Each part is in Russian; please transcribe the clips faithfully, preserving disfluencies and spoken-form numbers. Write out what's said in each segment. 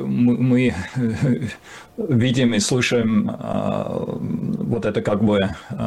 мы видим и слышим вот это как бы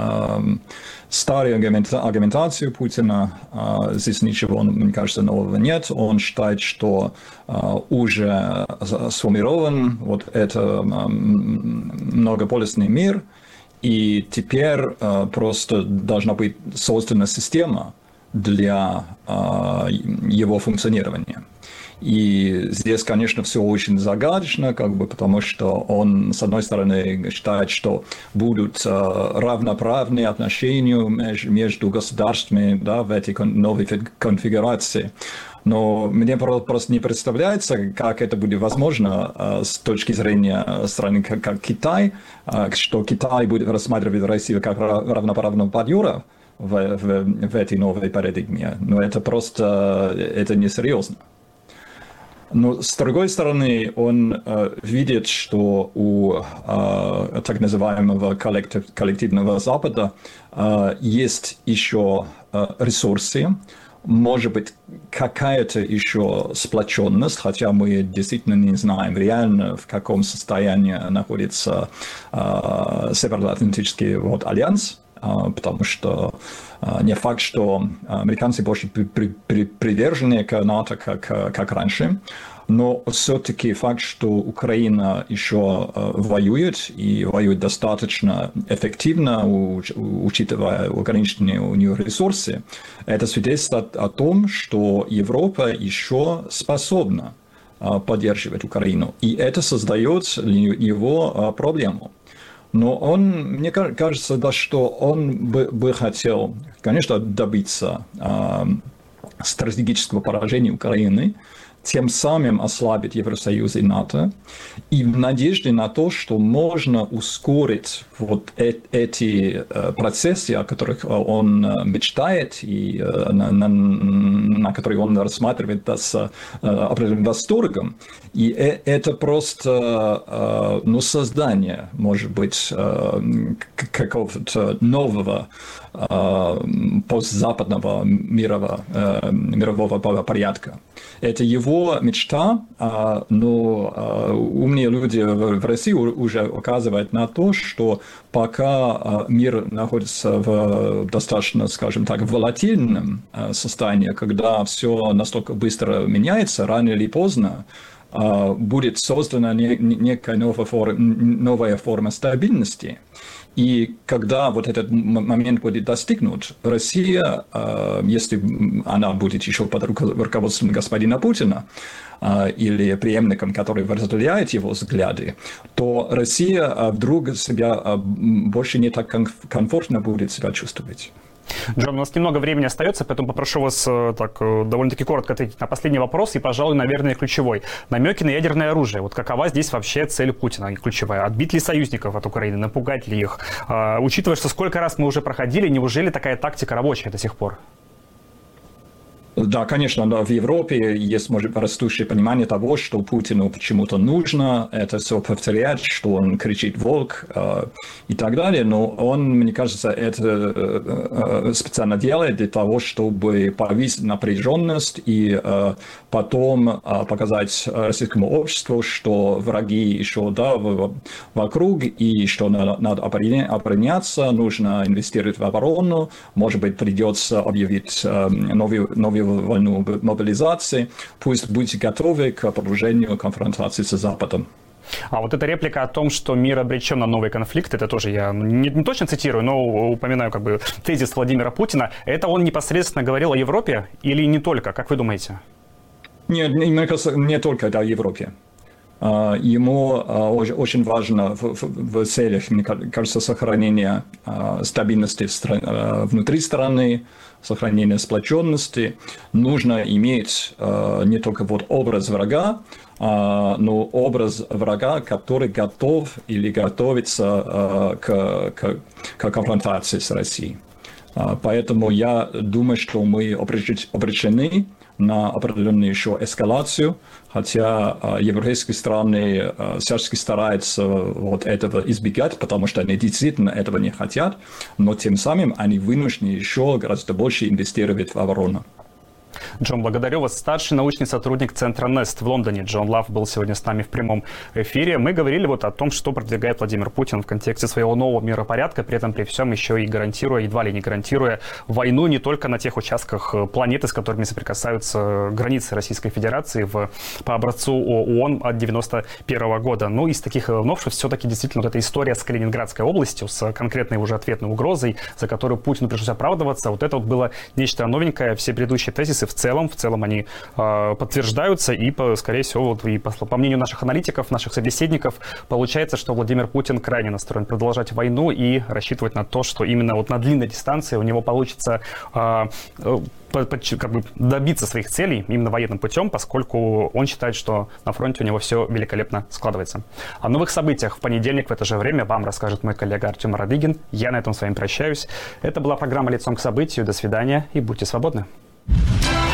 старую аргументацию Путина. Здесь ничего, мне кажется, нового нет. Он считает, что уже сформирован вот это многополюсный мир, и теперь просто должна быть создана система для его функционирования. И здесь, конечно, все очень загадочно, как бы, потому что он, с одной стороны, считает, что будут равноправные отношения между государствами, да, в этой новой конфигурации. Но мне просто не представляется, как это будет возможно с точки зрения страны как Китай, что Китай будет рассматривать Россию как равноправного партнера в, в, в этой новой парадигме. Но это просто это несерьезно. Но с другой стороны, он э, видит, что у э, так называемого коллектив, коллективного Запада э, есть еще э, ресурсы, может быть, какая-то еще сплоченность, хотя мы действительно не знаем реально, в каком состоянии находится э, Североатлантический вот, альянс. Потому что не факт, что американцы больше привержены к НАТО, как, как раньше, но все-таки факт, что Украина еще воюет и воюет достаточно эффективно, учитывая ограниченные у нее ресурсы, это свидетельствует о том, что Европа еще способна поддерживать Украину, и это создает его проблему. Но он, мне кажется, да, что он бы, бы хотел, конечно, добиться э, стратегического поражения Украины, тем самым ослабить Евросоюз и НАТО, и в надежде на то, что можно ускорить вот э- эти э, процессы, о которых он мечтает и э, на, на, на которые он рассматривает с э, определенным восторгом. И э- это просто э, ну, создание, может быть, э, какого-то нового э, постзападного мирового, э, мирового порядка. Это его мечта, но умные люди в России уже указывают на то, что пока мир находится в достаточно, скажем так, волатильном состоянии, когда все настолько быстро меняется, рано или поздно будет создана некая новая форма, новая форма стабильности. И когда вот этот момент будет достигнут, Россия, если она будет еще под руководством господина Путина или преемником, который разделяет его взгляды, то Россия вдруг себя больше не так комфортно будет себя чувствовать. Джон, у нас немного времени остается, поэтому попрошу вас так довольно-таки коротко ответить на последний вопрос и, пожалуй, наверное, ключевой. Намеки на ядерное оружие. Вот какова здесь вообще цель Путина ключевая? Отбить ли союзников от Украины, напугать ли их? А, учитывая, что сколько раз мы уже проходили, неужели такая тактика рабочая до сих пор? Да, конечно, но в Европе есть, может, растущее понимание того, что Путину почему-то нужно это все повторять, что он кричит «волк» э, и так далее, но он, мне кажется, это э, специально делает для того, чтобы повысить напряженность и э, потом э, показать российскому обществу, что враги еще да, в, вокруг, и что надо, надо обороняться, нужно инвестировать в оборону, может быть, придется объявить э, новый, новый войну мобилизации, пусть будете готовы к продолжению конфронтации с Западом. А вот эта реплика о том, что мир обречен на новый конфликт, это тоже я не, не точно цитирую, но упоминаю как бы тезис Владимира Путина. Это он непосредственно говорил о Европе или не только, как вы думаете? Нет, мне кажется, не только о Европе. Ему очень важно в, в, в целях, мне кажется, сохранения стабильности в стране, внутри страны, сохранения сплоченности. Нужно иметь не только вот образ врага, но образ врага, который готов или готовится к, к, к конфронтации с Россией. Поэтому я думаю, что мы обречены на определенную еще эскалацию, хотя европейские страны всячески стараются вот этого избегать, потому что они действительно этого не хотят, но тем самым они вынуждены еще гораздо больше инвестировать в оборону. Джон, благодарю вас. Старший научный сотрудник Центра Нест в Лондоне. Джон Лав был сегодня с нами в прямом эфире. Мы говорили вот о том, что продвигает Владимир Путин в контексте своего нового миропорядка, при этом при всем еще и гарантируя, едва ли не гарантируя войну не только на тех участках планеты, с которыми соприкасаются границы Российской Федерации в, по образцу ООН от девяносто первого года. Ну, из таких новшеств все-таки действительно вот эта история с Калининградской областью, с конкретной уже ответной угрозой, за которую Путину пришлось оправдываться. Вот это вот было нечто новенькое. Все предыдущие тезисы в целом, в целом они э, подтверждаются. И, по, скорее всего, вот, и по, по мнению наших аналитиков, наших собеседников, получается, что Владимир Путин крайне настроен продолжать войну и рассчитывать на то, что именно вот на длинной дистанции у него получится э, э, как бы добиться своих целей именно военным путем, поскольку он считает, что на фронте у него все великолепно складывается. О новых событиях в понедельник в это же время вам расскажет мой коллега Артем Радыгин. Я на этом с вами прощаюсь. Это была программа «Лицом к событию». До свидания и будьте свободны.